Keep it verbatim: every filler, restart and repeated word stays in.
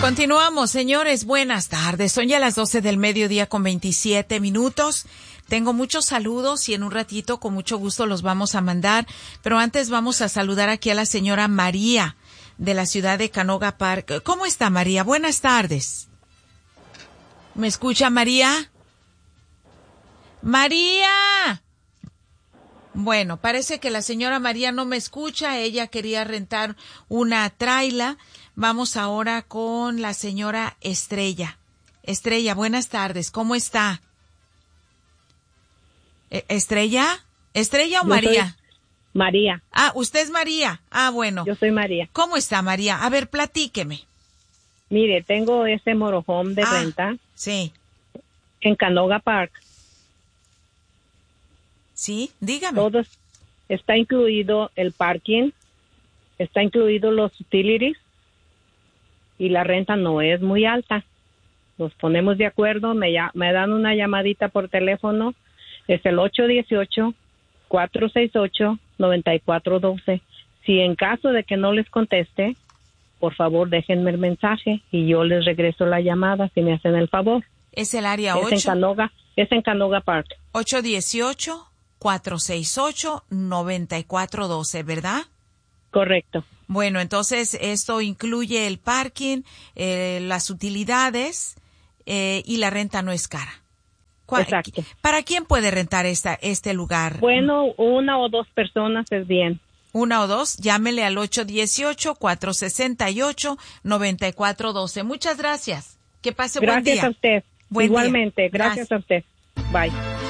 Continuamos, señores. Buenas tardes. Son ya las doce del mediodía con veintisiete minutos. Tengo muchos saludos y en un ratito con mucho gusto los vamos a mandar. Pero antes vamos a saludar aquí a la señora María de la ciudad de Canoga Park. ¿Cómo está, María? Buenas tardes. ¿Me escucha, María? ¡María! Bueno, parece que la señora María no me escucha. Ella quería rentar una traila. Vamos ahora con la señora Estrella. Estrella, buenas tardes. ¿Cómo está? ¿Estrella? ¿Estrella o Yo María? soy María. Ah, usted es María. Ah, bueno. Yo soy María. ¿Cómo está, María? A ver, platíqueme. Mire, tengo ese motorhome de ah, renta. Sí. En Canoga Park. Sí, dígame. Todo está incluido el parking, está incluido los utilities y la renta no es muy alta. Nos ponemos de acuerdo, me, me dan una llamadita por teléfono, es el ocho uno ocho, cuatro seis ocho, nueve cuatro uno dos. Si en caso de que no les conteste, por favor déjenme el mensaje y yo les regreso la llamada si me hacen el favor. ¿Es el área ocho? Es en Canoga, es en Canoga Park. ocho uno ocho, cuatro seis ocho, nueve cuatro uno dos, ¿verdad? Correcto. Bueno, entonces esto incluye el parking, eh, las utilidades eh, y la renta no es cara. Exacto. ¿Para quién puede rentar esta, este lugar? Bueno, una o dos personas es bien. Una o dos, llámele al ocho uno ocho, cuatro seis ocho, nueve cuatro uno dos. Muchas gracias. Que pase gracias buen día. Gracias a usted. Buen Igualmente, día. gracias, gracias a usted. Bye.